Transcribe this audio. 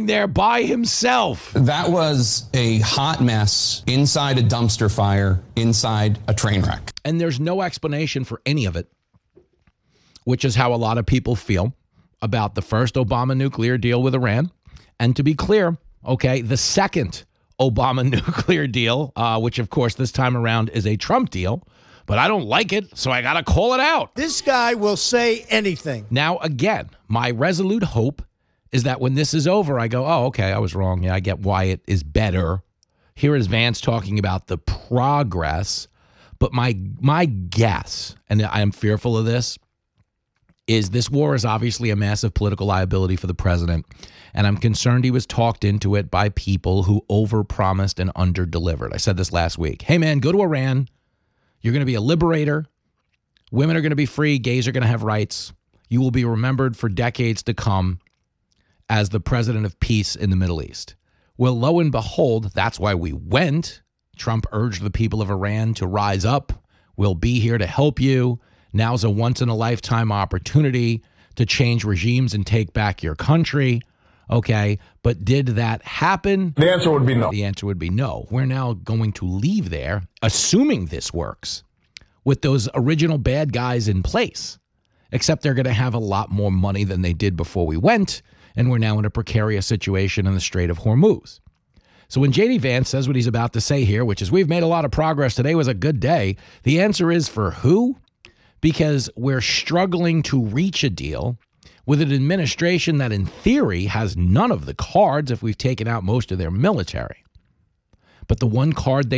sitting there by himself. That was a hot mess inside a dumpster fire, inside a train wreck. And there's no explanation for any of it, which is how a lot of people feel about the first Obama nuclear deal with Iran. And to be clear, okay, the second Obama nuclear deal, which, of course, this time around is a Trump deal, but I don't like it, so I got to call it out. This guy will say anything. Now, again, my resolute hope is that when this is over, I go, oh, okay, I was wrong. Yeah, I get why it is better. Here is Vance talking about the progress. But my guess, and I am fearful of this, is this war is obviously a massive political liability for the president. And I'm concerned he was talked into it by people who overpromised and underdelivered. I said this last week. Hey, man, go to Iran. You're going to be a liberator. Women are going to be free. Gays are going to have rights. You will be remembered for decades to come as the president of peace in the Middle East. Well, lo and behold, that's why we went. Trump urged the people of Iran to rise up. We'll be here to help you. Now's a once-in-a-lifetime opportunity to change regimes and take back your country. Okay, but did that happen? The answer would be no. The answer would be no. We're now going to leave there, assuming this works, with those original bad guys in place, except they're going to have a lot more money than they did before we went, and we're now in a precarious situation in the Strait of Hormuz. So when J.D. Vance says what he's about to say here, which is we've made a lot of progress, today was a good day, the answer is for who? Because we're struggling to reach a deal with an administration that in theory has none of the cards if we've taken out most of their military. But the one card they